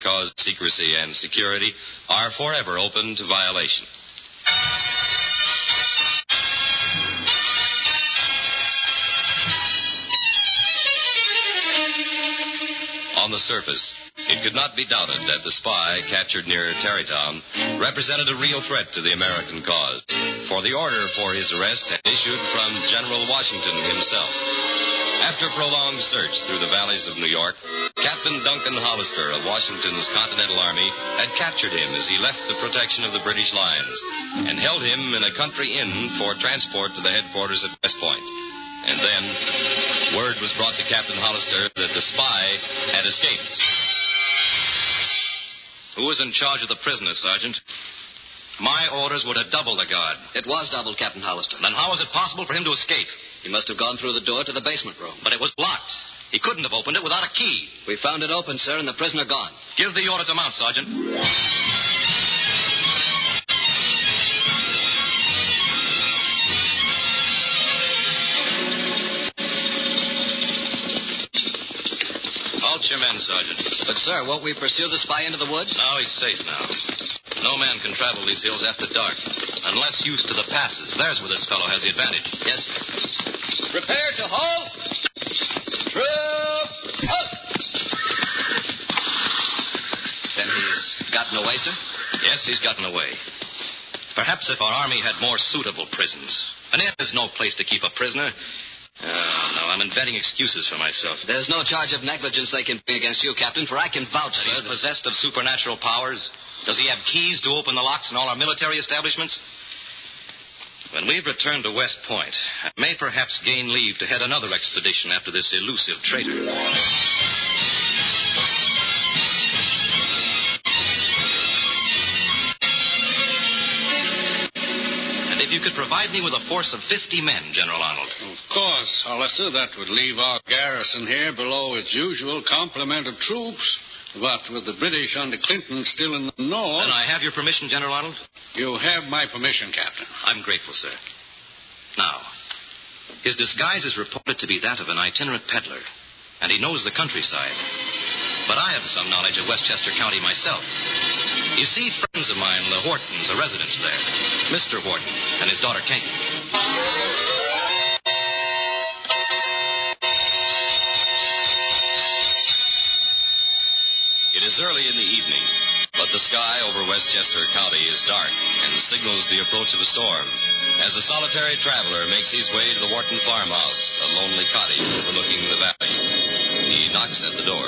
cause secrecy and security are forever open to violation. On the surface, it could not be doubted that the spy captured near Tarrytown represented a real threat to the American cause, for the order for his arrest had issued from General Washington himself. After prolonged search through the valleys of New York, Captain Duncan Hollister of Washington's Continental Army had captured him as he left the protection of the British lines and held him in a country inn for transport to the headquarters at West Point. And then, word was brought to Captain Hollister that the spy had escaped. Who was in charge of the prisoner, Sergeant? My orders were to double the guard. It was doubled, Captain Hollister. Then how was it possible for him to escape? He must have gone through the door to the basement room. But it was locked. He couldn't have opened it without a key. We found it open, sir, and the prisoner gone. Give the order to mount, Sergeant. Halt your men, Sergeant. But, sir, won't we pursue the spy into the woods? No, he's safe now. No man can travel these hills after dark, unless used to the passes. There's where this fellow has the advantage. Yes, sir. Prepare to halt. Troop up. Then he's gotten away, sir? Yes, he's gotten away. Perhaps if our army had more suitable prisons. An inn is no place to keep a prisoner. No, I'm inventing excuses for myself. There's no charge of negligence they can bring against you, Captain, for I can vouch, sir. He's possessed of supernatural powers. Does he have keys to open the locks in all our military establishments? When we've returned to West Point, I may perhaps gain leave to head another expedition after this elusive traitor. And if you could provide me with a force of 50 men, General Arnold. Of course, Hollister. That would leave our garrison here below its usual complement of troops. But with the British under Clinton still in the north... Then I have your permission, General Arnold? You have my permission, Captain. I'm grateful, sir. Now, his disguise is reported to be that of an itinerant peddler, and he knows the countryside. But I have some knowledge of Westchester County myself. You see, friends of mine, the Hortons, are residents there. Mr. Horton and his daughter, Katie. It is early in the evening, but the sky over Westchester County is dark and signals the approach of a storm. As a solitary traveler makes his way to the Wharton farmhouse, a lonely cottage overlooking the valley, he knocks at the door.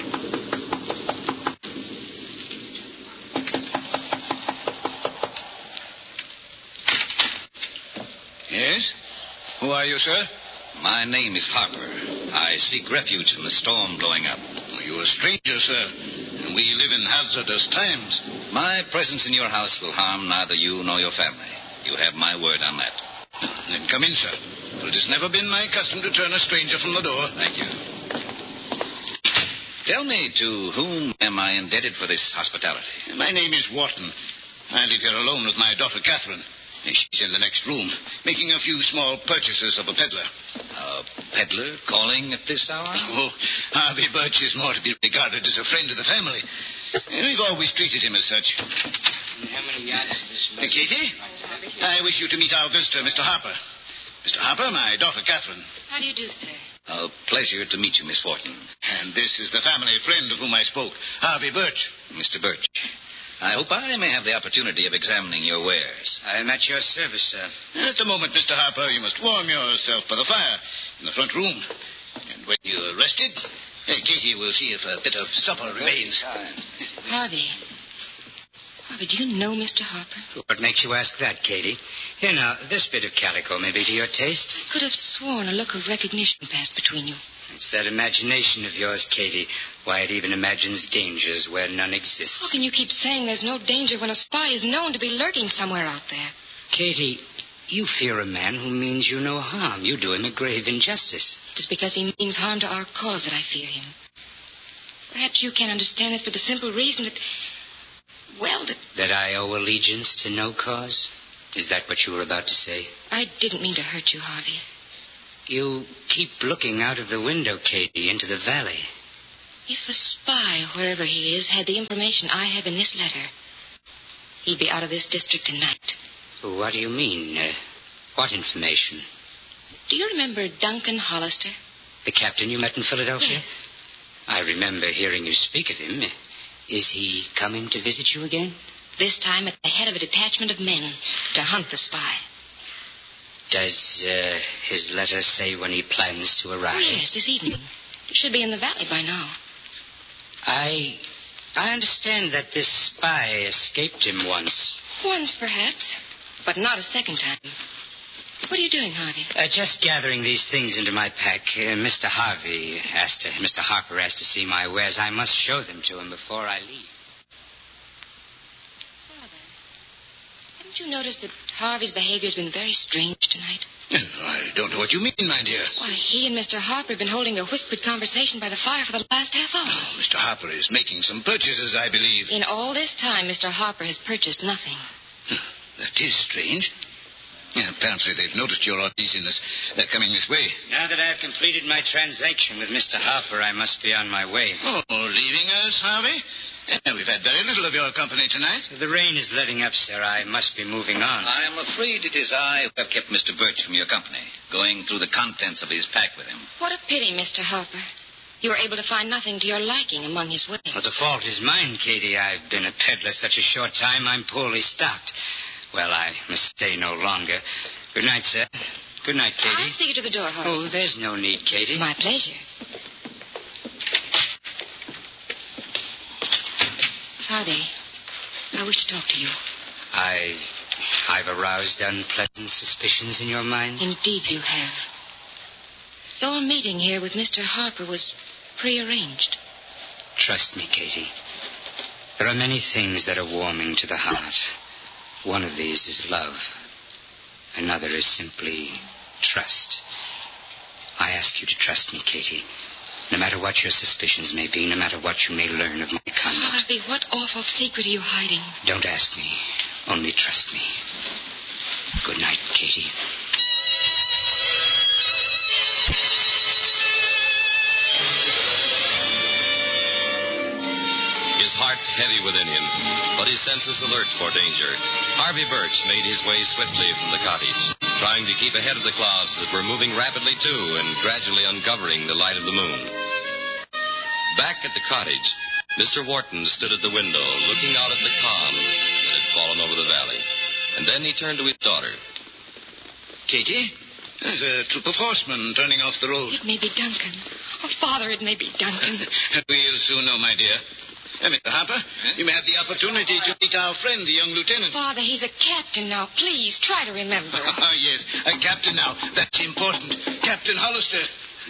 Yes? Who are you, sir? My name is Harper. I seek refuge from the storm blowing up. You're a stranger, sir. We live in hazardous times. My presence in your house will harm neither you nor your family. You have my word on that. Then come in, sir. For it has never been my custom to turn a stranger from the door. Thank you. Tell me, to whom am I indebted for this hospitality? My name is Wharton. I live here alone with my daughter, Catherine. She's in the next room, making a few small purchases of a peddler. A peddler calling at this hour? Oh, Harvey Birch is more to be regarded as a friend of the family. We've always treated him as such. How many yards is this? Katie, I wish you to meet our visitor, Mr. Harper. Mr. Harper, my daughter, Catherine. How do you do, sir? A pleasure to meet you, Miss Wharton. And this is the family friend of whom I spoke, Harvey Birch. Mr. Birch. I hope I may have the opportunity of examining your wares. I'm at your service, sir. At the moment, Mr. Harper, you must warm yourself by the fire in the front room. And when you're rested, Katie will see if a bit of supper remains. Harvey, do you know Mr. Harper? What makes you ask that, Katie? Here now, this bit of calico may be to your taste. I could have sworn a look of recognition passed between you. It's that imagination of yours, Katie. Why, it even imagines dangers where none exist. How can you keep saying there's no danger when a spy is known to be lurking somewhere out there? Katie, you fear a man who means you no harm. You do him a grave injustice. It is because he means harm to our cause that I fear him. Perhaps you can't understand it for the simple reason that... That I owe allegiance to no cause? Is that what you were about to say? I didn't mean to hurt you, Harvey. You keep looking out of the window, Katie, into the valley. If the spy, wherever he is, had the information I have in this letter, he'd be out of this district tonight. What do you mean? What information? Do you remember Duncan Hollister? The captain you met in Philadelphia? Yes. I remember hearing you speak of him. Is he coming to visit you again? This time at the head of a detachment of men to hunt the spy. Does his letter say when he plans to arrive? Oh, yes, this evening. It should be in the valley by now. I understand that this spy escaped him once. Once, perhaps, but not a second time. What are you doing, Harvey? Just gathering these things into my pack. Mr. Harper asked to see my wares. I must show them to him before I leave. Father, haven't you noticed that Harvey's behavior's been very strange tonight? I don't know what you mean, my dear. Why, he and Mr. Harper have been holding a whispered conversation by the fire for the last half hour. Oh, Mr. Harper is making some purchases, I believe. In all this time, Mr. Harper has purchased nothing. That is strange. Yeah, apparently they've noticed your uneasiness. They're coming this way. Now that I've completed my transaction with Mr. Harper, I must be on my way. Oh, leaving us, Harvey? We've had very little of your company tonight. The rain is letting up, sir. I must be moving on. I am afraid it is I who have kept Mr. Birch from your company, going through the contents of his pack with him. What a pity, Mr. Harper. You were able to find nothing to your liking among his wares. Well, the fault is mine, Katie. I've been a peddler such a short time, I'm poorly stocked. Well, I must stay no longer. Good night, sir. Good night, Katie. I'll see you to the door, Harvey. Oh, there's no need, Katie. It's my pleasure. Harvey, I wish to talk to you. I've aroused unpleasant suspicions in your mind? Indeed you have. Your meeting here with Mr. Harper was prearranged. Trust me, Katie. There are many things that are warming to the heart. One of these is love. Another is simply trust. I ask you to trust me, Katie. No matter what your suspicions may be, no matter what you may learn of my conduct. Harvey, what awful secret are you hiding? Don't ask me. Only trust me. Good night, Katie. His heart heavy within him, but his senses alert for danger, Harvey Birch made his way swiftly from the cottage, trying to keep ahead of the clouds that were moving rapidly too and gradually uncovering the light of the moon. Back at the cottage, Mr. Wharton stood at the window, looking out at the calm that had fallen over the valley. And then he turned to his daughter. Katie, there's a troop of horsemen turning off the road. It may be Duncan. Oh, Father, it may be Duncan. We'll soon know, my dear. Mr. Harper, you may have the opportunity to meet our friend, the young lieutenant. Father, he's a captain now. Please, try to remember. Ah, yes, a captain now. That's important. Captain Hollister.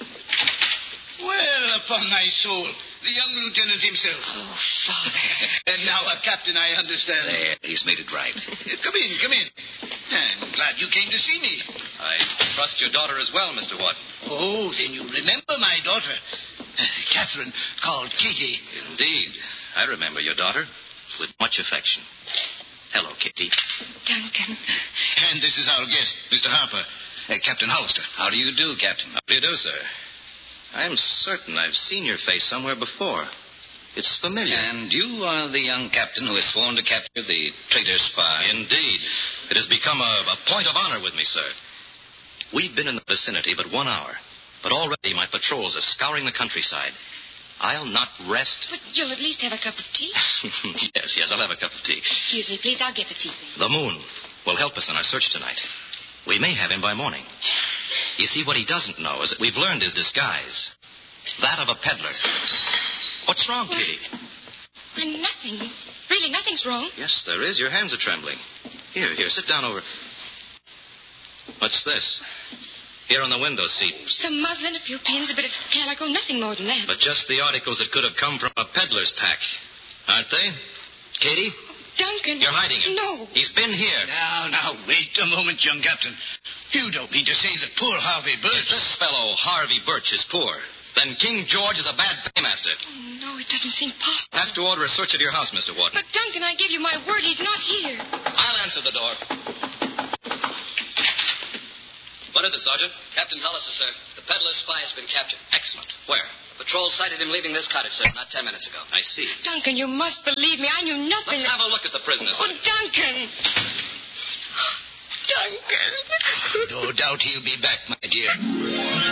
Well, upon my soul, the young lieutenant himself. Oh, Father. And now a captain, I understand. There, he's made it right. Come in, come in. I'm glad you came to see me. I trust your daughter as well, Mr. Wharton. Oh, then you remember my daughter. Catherine, called Katie. Indeed. I remember your daughter with much affection. Hello, Kitty. Duncan. And this is our guest, Mr. Harper, Captain Hollister. How do you do, Captain? How do you do, sir? I'm certain I've seen your face somewhere before. It's familiar. And you are the young captain who is sworn to capture the traitor spy. Indeed. It has become a point of honor with me, sir. We've been in the vicinity but 1 hour, but already my patrols are scouring the countryside. I'll not rest. But you'll at least have a cup of tea. Yes, I'll have a cup of tea. Excuse me, please. I'll get the tea thing. The moon will help us in our search tonight. We may have him by morning. You see, what he doesn't know is that we've learned his disguise. That of a peddler. What's wrong, Kitty? Nothing. Really, nothing's wrong. Yes, there is. Your hands are trembling. Here, sit down over. What's this? Here on the window seat. Some muslin, a few pins, a bit of calico, nothing more than that. But just the articles that could have come from a peddler's pack. Aren't they? Katie? Duncan. You're hiding him. No. He's been here. Now, wait a moment, young captain. You don't mean to say that poor Harvey Birch... If this fellow, Harvey Birch, is poor, then King George is a bad paymaster. Oh, no, it doesn't seem possible. I have to order a search at your house, Mr. Wharton. But, Duncan, I give you my word, he's not here. I'll answer the door. What is it, Sergeant? Captain Hollister, sir. The peddler's spy has been captured. Excellent. Where? Patrol sighted him leaving this cottage, sir, not 10 minutes ago. I see. Duncan, you must believe me. I knew nothing. Let's have a look at the prisoner, Oh, Sergeant. Duncan! Duncan! No doubt he'll be back, my dear.